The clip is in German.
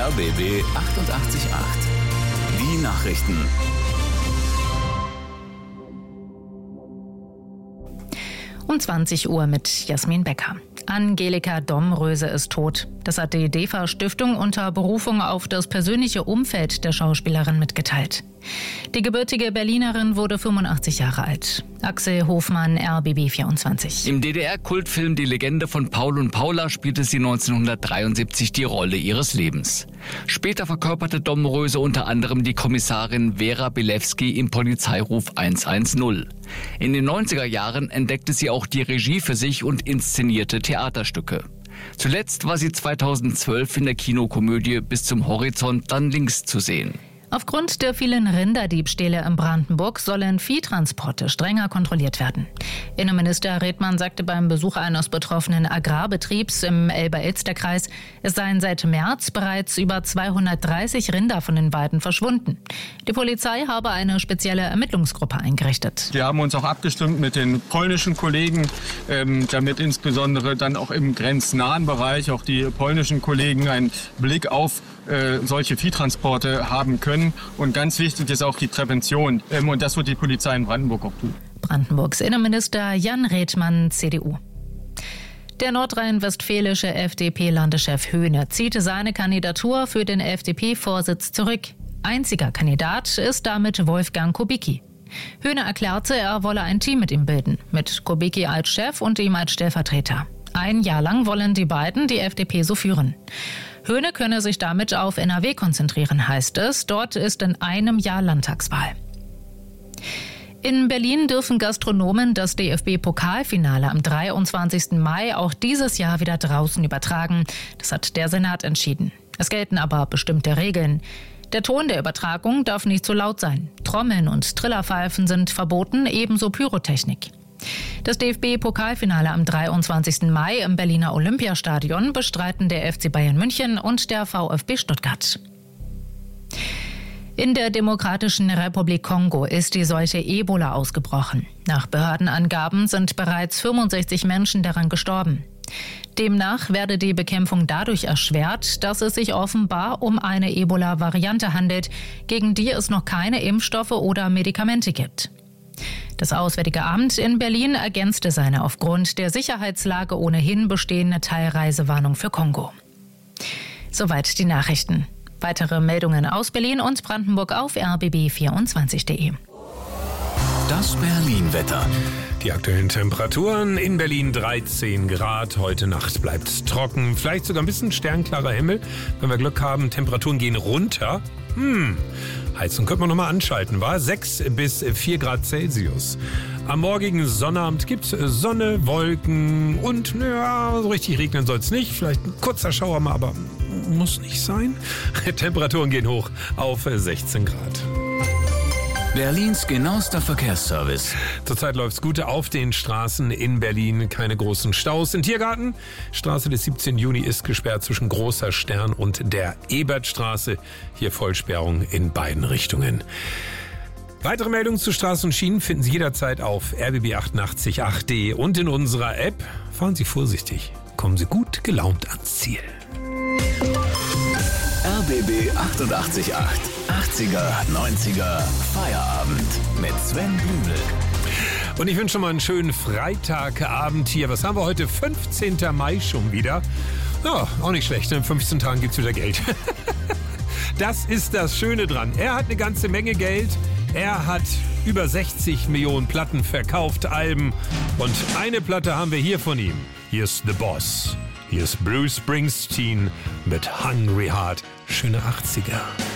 RBB 88.8. Die Nachrichten. Um 20 Uhr mit Jasmin Becker. Angelika Domröse ist tot. Das hat die DEFA-Stiftung unter Berufung auf das persönliche Umfeld der Schauspielerin mitgeteilt. Die gebürtige Berlinerin wurde 85 Jahre alt. Axel Hofmann, RBB 24. Im DDR-Kultfilm Die Legende von Paul und Paula spielte sie 1973 die Rolle ihres Lebens. Später verkörperte Domröse unter anderem die Kommissarin Vera Bilewski im Polizeiruf 110. In den 90er Jahren entdeckte sie auch die Regie für sich und inszenierte Theaterstücke. Zuletzt war sie 2012 in der Kinokomödie Bis zum Horizont dann links zu sehen. Aufgrund der vielen Rinderdiebstähle in Brandenburg sollen Viehtransporte strenger kontrolliert werden. Innenminister Redmann sagte beim Besuch eines betroffenen Agrarbetriebs im Elbe-Elster-Kreis, es seien seit März bereits über 230 Rinder von den Weiden verschwunden. Die Polizei habe eine spezielle Ermittlungsgruppe eingerichtet. Wir haben uns auch abgestimmt mit den polnischen Kollegen, damit insbesondere dann auch im grenznahen Bereich auch die polnischen Kollegen einen Blick auf solche Viehtransporte haben können. Und ganz wichtig ist auch die Prävention. Und das wird die Polizei in Brandenburg auch tun. Brandenburgs Innenminister Jan Redmann, CDU. Der nordrhein-westfälische FDP-Landeschef Höhne zieht seine Kandidatur für den FDP-Vorsitz zurück. Einziger Kandidat ist damit Wolfgang Kubicki. Höhne erklärte, er wolle ein Team mit ihm bilden, mit Kubicki als Chef und ihm als Stellvertreter. Ein Jahr lang wollen die beiden die FDP so führen. Höhne könne sich damit auf NRW konzentrieren, heißt es. Dort ist in einem Jahr Landtagswahl. In Berlin dürfen Gastronomen das DFB-Pokalfinale am 23. Mai auch dieses Jahr wieder draußen übertragen. Das hat der Senat entschieden. Es gelten aber bestimmte Regeln. Der Ton der Übertragung darf nicht zu laut sein. Trommeln und Trillerpfeifen sind verboten, ebenso Pyrotechnik. Das DFB-Pokalfinale am 23. Mai im Berliner Olympiastadion bestreiten der FC Bayern München und der VfB Stuttgart. In der Demokratischen Republik Kongo ist die Seuche Ebola ausgebrochen. Nach Behördenangaben sind bereits 65 Menschen daran gestorben. Demnach werde die Bekämpfung dadurch erschwert, dass es sich offenbar um eine Ebola-Variante handelt, gegen die es noch keine Impfstoffe oder Medikamente gibt. Das Auswärtige Amt in Berlin ergänzte seine aufgrund der Sicherheitslage ohnehin bestehende Teilreisewarnung für Kongo. Soweit die Nachrichten. Weitere Meldungen aus Berlin und Brandenburg auf rbb24.de. Das Berlin-Wetter. Die aktuellen Temperaturen in Berlin 13 Grad. Heute Nacht bleibt es trocken, vielleicht sogar ein bisschen sternklarer Himmel. Wenn wir Glück haben, Temperaturen gehen runter. Heizung könnte man nochmal anschalten, war 6 bis 4 Grad Celsius. Am morgigen Sonnabend gibt es Sonne, Wolken und so richtig regnen soll es nicht. Vielleicht ein kurzer Schauer mal, aber muss nicht sein. Temperaturen gehen hoch auf 16 Grad. Berlins genauester Verkehrsservice. Zurzeit läuft's gut auf den Straßen in Berlin. Keine großen Staus. Im Tiergarten, Straße des 17. Juni ist gesperrt zwischen Großer Stern und der Ebertstraße. Hier Vollsperrung in beiden Richtungen. Weitere Meldungen zu Straßen und Schienen finden Sie jederzeit auf rbb888.de und in unserer App. Fahren Sie vorsichtig. Kommen Sie gut gelaunt ans Ziel. RBB 88.8. 80er, 90er, Feierabend mit Sven Blümel. Und ich wünsche mal einen schönen Freitagabend hier. Was haben wir heute? 15. Mai schon wieder. Ja, auch nicht schlecht. In 15 Tagen gibt's wieder Geld. Das ist das Schöne dran. Er hat eine ganze Menge Geld. Er hat über 60 Millionen Platten verkauft, Alben. Und eine Platte haben wir hier von ihm. Hier ist The Boss. Hier ist Bruce Springsteen mit Hungry Heart. Schöne 80er.